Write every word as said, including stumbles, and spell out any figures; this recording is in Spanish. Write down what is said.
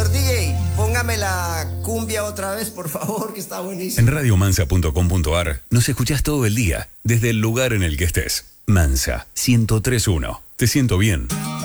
Señor D J, póngame la cumbia otra vez, por favor, que está buenísimo. En radiomansa punto com punto ar nos escuchás todo el día, desde el lugar en el que estés. Mansa, ciento tres punto uno. Te siento bien.